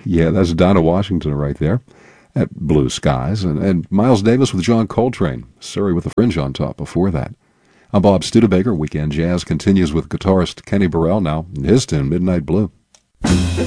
Yeah, that's Dinah Washington right there at Blue Skies. And Miles Davis with John Coltrane, Surrey with the Fringe on top before that. I'm Bob Studebaker. Weekend Jazz continues with guitarist Kenny Burrell now, and his tune, Midnight Blue.